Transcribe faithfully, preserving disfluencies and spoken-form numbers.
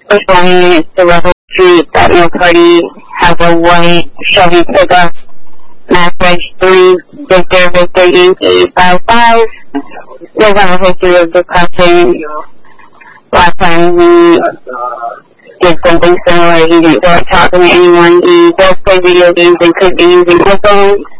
Responding to Level Street, that no party has a white Chevy pickup, Mass Reg three, Victor, Victor, eight eight five five. There's not a history of depression. Last time he did something similar, he didn't feel like talking to anyone. He does play video games and could be using headphones.